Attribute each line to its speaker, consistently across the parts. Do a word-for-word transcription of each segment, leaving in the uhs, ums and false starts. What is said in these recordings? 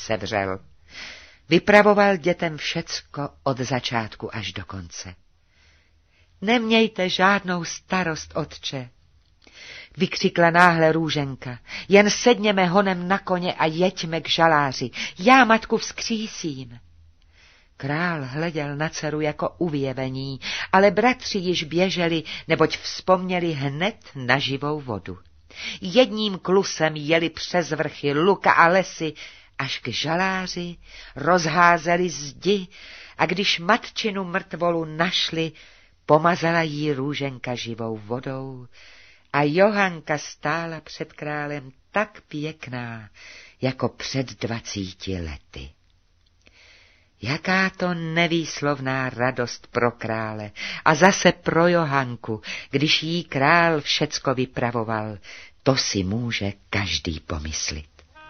Speaker 1: sevřel. Vypravoval dětem všecko od začátku až do konce. Nemějte žádnou starost, otče, vykřikla náhle Růženka. Jen sedněme honem na koně a jeďme k žaláři. Já matku vzkřísím. Král hleděl na dceru jako uvěvení, ale bratři již běželi, neboť vzpomněli hned na živou vodu. Jedním klusem jeli přes vrchy, luka a lesy, až k žaláři, rozházeli zdi a když matčinu mrtvolu našli, pomazala jí Růženka živou vodou a Johanka stála před králem tak pěkná, jako před dvacíti lety. Jaká to nevýslovná radost pro krále a zase pro Johanku, když jí král všecko vypravoval, to si může každý pomyslit.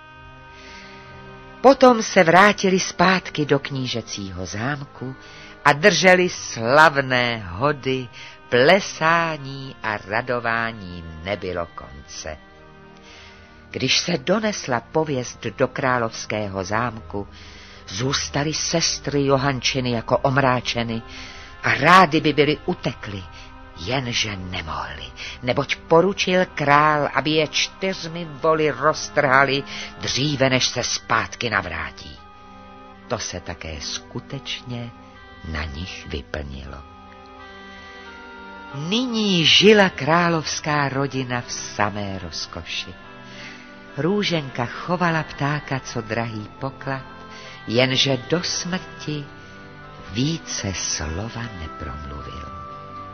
Speaker 1: Potom se vrátili zpátky do knížecího zámku a drželi slavné hody, plesání a radování nebylo konce. Když se donesla pověst do královského zámku, zůstaly sestry Johančiny jako omráčeny a rády by byly utekly, jenže nemohli, neboť poručil král, aby je čtyřmi voly roztrhali dříve, než se zpátky navrátí. To se také skutečně na nich vyplnilo. Nyní žila královská rodina v samé rozkoši. Růženka chovala ptáka, co drahý poklad, jenže do smrti více slova nepromluvil.